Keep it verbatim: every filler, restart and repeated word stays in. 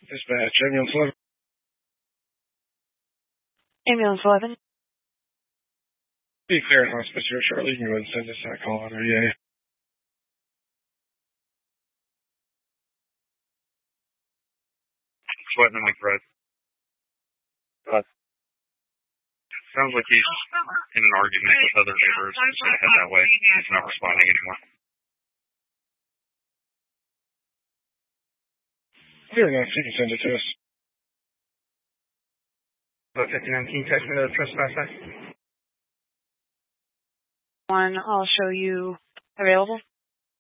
Dispatch, ambulance eleven. Ambulance eleven. Be clear at hospice here shortly. You can go ahead and send us that call on our E A. Sweating like Fred. Uh, sounds like he's in an argument with other neighbors. He's going to head that way. He's not responding anymore. Clear enough. You can send it to us. About fifty-nine, can you text me the trespass act? One, I'll show you available.